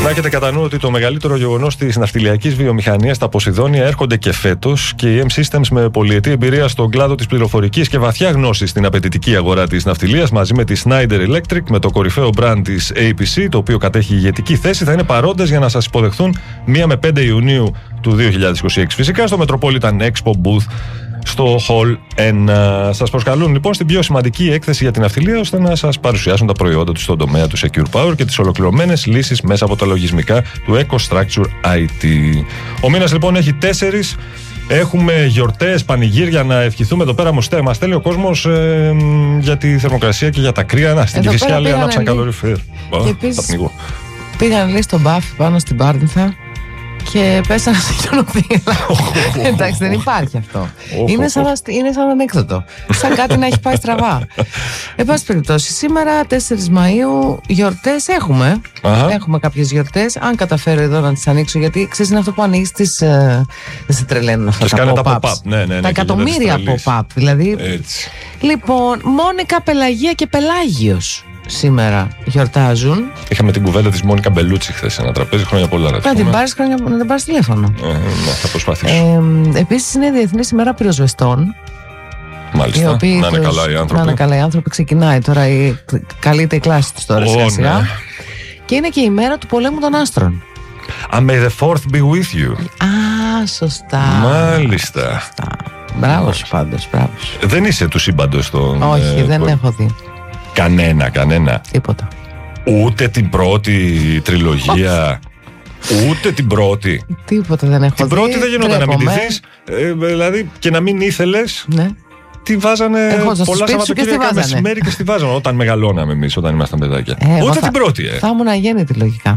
Να έχετε κατά νου ότι το μεγαλύτερο γεγονός της ναυτιλιακής βιομηχανίας, τα Ποσειδόνια, έρχονται και φέτος και η M-Systems, με πολυετή εμπειρία στον κλάδο της πληροφορικής και βαθιά γνώση στην απαιτητική αγορά της ναυτιλίας, μαζί με τη Schneider Electric, με το κορυφαίο brand της APC, το οποίο κατέχει ηγετική θέση, θα είναι παρόντες για να σας υποδεχθούν 1 με 5 Ιουνίου του 2026. Φυσικά στο Metropolitan Expo Booth, στο Hall 1. Σας προσκαλούν λοιπόν στην πιο σημαντική έκθεση για την ναυτιλία, ώστε να σας παρουσιάσουν τα προϊόντα τους στον τομέα του Secure Power και τις ολοκληρωμένες λύσεις μέσα από τα λογισμικά του EcoStruxure IT. Ο μήνας λοιπόν έχει 4. Έχουμε γιορτές, πανηγύρια, να ευχηθούμε. Εδώ πέρα μας στέλνει ο κόσμος για τη θερμοκρασία και για τα κρύα. Να, στην Κηφισιά λέει ανάψαν καλοριφέρ. Και επίσης πήγαν λέει στον Μπάφι πάνω στην Πάρνηθα και πέσανε σε χιονοδύλα. Εντάξει, δεν υπάρχει αυτό. Είναι σαν ανέκδοτο. Σαν κάτι να έχει πάει στραβά. Εν πάση περιπτώσει, σήμερα 4 Μαΐου γιορτές έχουμε. Έχουμε κάποιες γιορτές. Αν καταφέρω εδώ να τις ανοίξω, γιατί ξέρεις, είναι αυτό που ανοίγεις τις. Δεν σε τρελαίνουν αυτά τα pop-up. Τα εκατομμύρια pop-up. Δηλαδή. Λοιπόν, Μόνικα, Πελαγία και Πελάγιος σήμερα γιορτάζουν. Είχαμε την κουβέντα της Μόνικα Μπελούτσι χθες σε ένα τραπέζι. Χρόνια πολλά. Να την πάρεις τηλέφωνο. Θα προσπαθήσω. Επίσης είναι Διεθνής ημέρα πυροσβεστών. Μάλιστα. Να είναι καλά οι άνθρωποι. Να είναι καλά οι άνθρωποι. Ξεκινάει τώρα, καλείται η κλάση τους τώρα σιγά-σιγά. Ναι. Και είναι και η μέρα του πολέμου των άστρων. May the fourth be with you. Σωστά. Μάλιστα. Σωστά. Μπράβο σου πάντως. Δεν είσαι του σύμπαντος των. Όχι, δεν έχω δει. Κανένα. Τίποτα. Ούτε την πρώτη τριλογία. Ούτε την πρώτη. Τίποτα δεν έχω δει. Την πρώτη δεν γινόταν να μην τη δεις. Δηλαδή και να μην ήθελες. Ναι. Τη βάζανε πολλά Σαββατοκύριακα μεσημέρι και τη βάζανε όταν μεγαλώναμε εμείς, όταν ήμασταν παιδάκια. Ούτε την πρώτη. Θα ήμουν αγέννητη λογικά.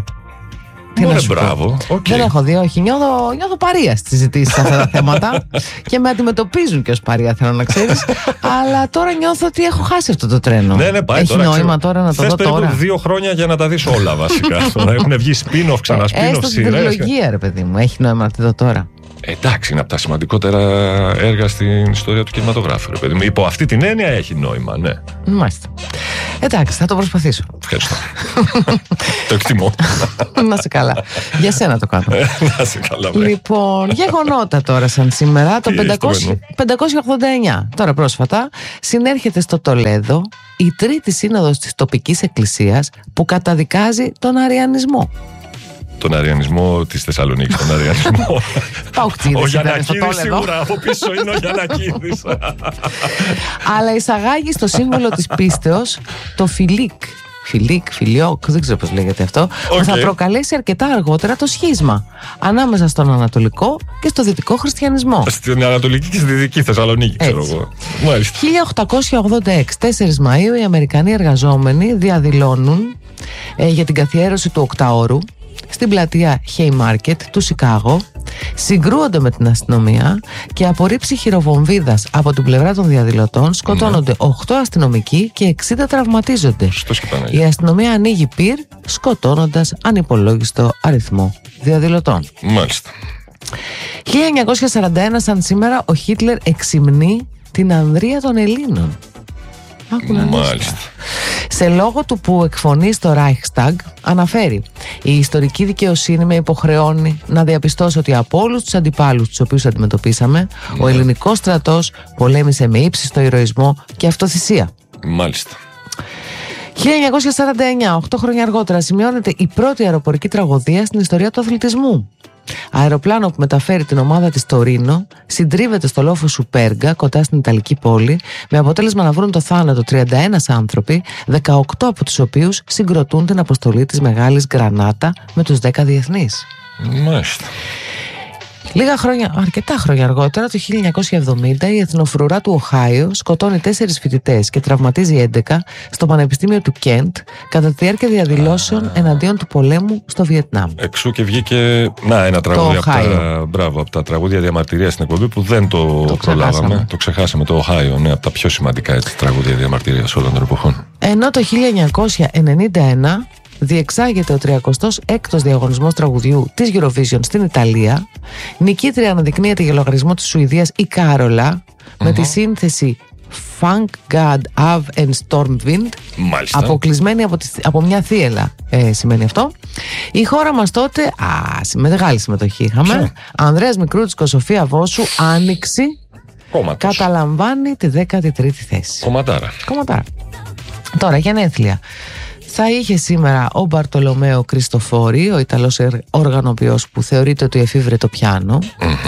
Μπράβο. Δεν έχω δει, όχι. Νιώθω παρία στις συζητήσεις σε αυτά τα θέματα και με αντιμετωπίζουν και ως παρία, θέλω να ξέρεις. Αλλά τώρα νιώθω ότι έχω χάσει αυτό το τρένο. Ναι, πάει. Έχει νόημα τώρα να το δω τώρα. Θες περίπου 2 χρόνια για να τα δεις όλα βασικά. Τώρα έχουν βγει spin-off, ξανα-spin-off. Έστω την τριλογία, ρε παιδί μου. Έχει νόημα να τη δω τώρα. Εντάξει, είναι από τα σημαντικότερα έργα στην ιστορία του κινηματογράφου, ρε παιδί μου. Υπό αυτή την έννοια έχει νόημα, ναι. Μάλιστα. Εντάξει, θα το προσπαθήσω. Ευχαριστώ. Το εκτιμώ. Να σε καλά. Για σένα το κάνω. Να σε καλά, Λοιπόν, γεγονότα τώρα σαν σήμερα. Το 589, τώρα πρόσφατα, συνέρχεται στο Τολέδο η 3η σύνοδος της τοπικής εκκλησίας που καταδικάζει τον αριανισμό. Τον αριανισμό της Θεσσαλονίκης, τον αριανισμό. Ο Γιαννακίδης σίγουρα, από πίσω είναι ο Γιαννακίδης. Αλλά εισαγάγει στο σύμβολο της πίστεως το φιλιόκ, δεν ξέρω πώς λέγεται αυτό, που θα προκαλέσει αρκετά αργότερα το σχίσμα ανάμεσα στον Ανατολικό και στο Δυτικό Χριστιανισμό. Στην Ανατολική και στη Δυτική Θεσσαλονίκη, ξέρω εγώ. 1886, 4 Μαΐου, οι Αμερικανοί εργαζόμενοι διαδηλώνουν για την καθιέρωση του οκταώρου στην πλατεία Haymarket του Σικάγο, συγκρούονται με την αστυνομία και από ρήψη χειροβομβίδας από την πλευρά των διαδηλωτών σκοτώνονται 8 αστυνομικοί και 60 τραυματίζονται. Η αστυνομία ανοίγει πυρ, σκοτώνοντας ανυπολόγιστο αριθμό διαδηλωτών. Μάλιστα. 1941 σαν σήμερα ο Χίτλερ εξυμνεί την ανδρεία των Ελλήνων. Μάλιστα. Σε λόγο του που εκφωνεί στο Reichstag αναφέρει: η ιστορική δικαιοσύνη με υποχρεώνει να διαπιστώσω ότι από όλους τους αντιπάλους τους οποίους αντιμετωπίσαμε, ο ελληνικός στρατός πολέμησε με ύψιστο ηρωισμό και αυτοθυσία. Μάλιστα. 1949, 8 χρόνια αργότερα, σημειώνεται η πρώτη αεροπορική τραγωδία στην ιστορία του αθλητισμού. Αεροπλάνο που μεταφέρει την ομάδα της Τωρίνο συντρίβεται στο λόφο Σουπέργα κοντά στην Ιταλική πόλη, με αποτέλεσμα να βρουν το θάνατο 31 άνθρωποι, 18 από τους οποίους συγκροτούν την αποστολή της Μεγάλης Γκρανάτα με τους 10 διεθνείς. Μάλιστα. Αρκετά χρόνια αργότερα, το 1970, η εθνοφρουρά του Οχάιο σκοτώνει 4 φοιτητές και τραυματίζει 11 στο Πανεπιστήμιο του Κέντ κατά τη διάρκεια διαδηλώσεων εναντίον του πολέμου στο Βιετνάμ. Εξού και βγήκε ένα τραγούδι από τα τραγούδια διαμαρτυρίας στην εκπομπή που δεν το προλάβαμε. Το ξεχάσαμε, το Οχάιο, από τα πιο σημαντικά τραγούδια διαμαρτυρίας όλων των εποχών. Ενώ το 1991 διεξάγεται ο 36ος διαγωνισμός τραγουδιού της Eurovision στην Ιταλία. Νικήτρια αναδεικνύεται για λογαριασμό της Σουηδίας η Κάρολα με τη σύνθεση Funk God Av and Stormwind. Μάλιστα. Αποκλεισμένη από μια θύελλα, σημαίνει αυτό. Η χώρα μας τότε, με μεγάλη συμμετοχή είχαμε. Ανδρέας Μικρούτσικος, Σοφία Βόσου, Άνοιξη. Κόμματος. Καταλαμβάνει τη 13η θέση. Κομματάρα. Τώρα, γενέθλια. Θα είχε σήμερα ο Μπαρτολομέο Κριστοφόρη, ο Ιταλός οργανοποιός που θεωρείται ότι εφήβρε το πιάνο.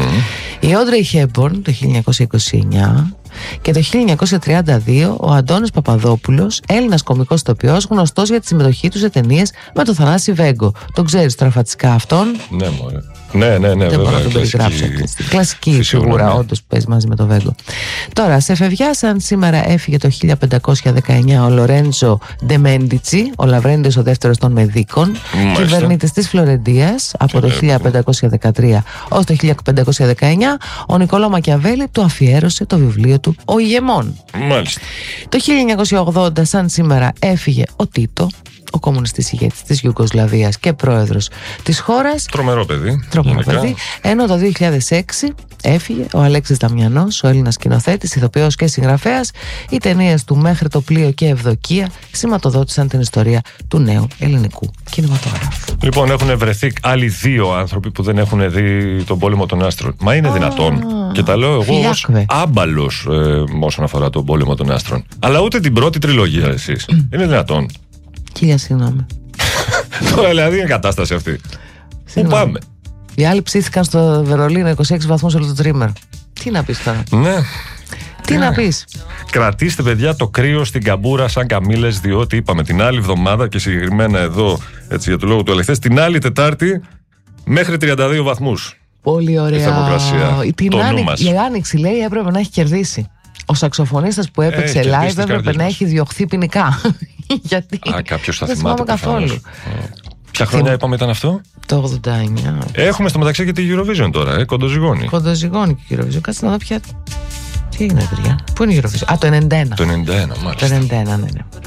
Η Όντρεϊ Χέμπορν το 1929. Και το 1932 ο Αντώνης Παπαδόπουλος, Έλληνας κωμικός ηθοποιός, γνωστός για τη συμμετοχή του σε ταινίες με τον Θανάση Βέγκο. Τον ξέρεις τραφατσικά αυτόν? Ναι, μωρέ. Ναι, δεν μπορώ να τον περιγράψω. Κλασική φιγούρα, όντως, που παίζει μαζί με τον Βέγκο. Τώρα, σε φευγιά, σαν σήμερα έφυγε το 1519 ο Λορέντζο Ντε Μέντιτσι, ο Λαβρέντιος ο δεύτερος των Μεδίκων, κυβερνήτης της Φλωρεντίας από το 1513 ως το 1519. Ο Νικόλο Μακιαβέλη του αφιέρωσε το βιβλίο του «Ο Ηγεμόν». Μάλιστα. Το 1980, σαν σήμερα, έφυγε ο Τίτο, ο κομμουνιστής ηγέτης της Ιουγκοσλαβίας και πρόεδρος της χώρας. Τρομερό παιδί. Ενώ το 2006 έφυγε ο Αλέξης Δαμιανός, ο Έλληνας σκηνοθέτης, ηθοποιός και συγγραφέας. Οι ταινίες του «Μέχρι το πλοίο» και «Ευδοκία» σηματοδότησαν την ιστορία του νέου ελληνικού κινηματογράφου. Λοιπόν, έχουν βρεθεί άλλοι 2 άνθρωποι που δεν έχουν δει τον πόλεμο των άστρων. Μα είναι δυνατόν? Και τα λέω εγώ ως άμπαλος όσον αφορά τον πόλεμο των άστρων. Αλλά ούτε την πρώτη τριλογία εσείς. Είναι δυνατόν? Χίλια συγγνώμη. Τώρα δηλαδή είναι κατάσταση αυτή. Πού πάμε? Οι άλλοι ψήθηκαν στο Βερολίνο 26 βαθμούς όλο το τρίμερο. Τι να πεις τώρα? Ναι. Τι να πεις? Κρατήστε, παιδιά, το κρύο στην καμπούρα σαν καμήλες, διότι είπαμε την άλλη εβδομάδα και συγκεκριμένα εδώ, έτσι για το λόγο του αληθές, την άλλη Τετάρτη μέχρι 32 βαθμούς. Πολύ ωραία. Η θερμοκρασία. Η Άνοιξη, λέει, έπρεπε να έχει κερδίσει. Ο σαξοφωνίστας που έπαιξε live έπρεπε να έχει διωχθεί ποινικά. Γιατί? Κάποιος θα δεν θυμάται καθόλου. Ποια χρονιά είπαμε ήταν αυτό? Το 89. Έχουμε στο μεταξύ και τη Eurovision τώρα, κοντοζυγώνει. Κοντοζυγώνει και η Eurovision. Κάτσε να δω πια. Τι έγινε, παιδιά? Πού είναι η Eurovision? Το 91. Το 91, μάλιστα. Το 91, ναι.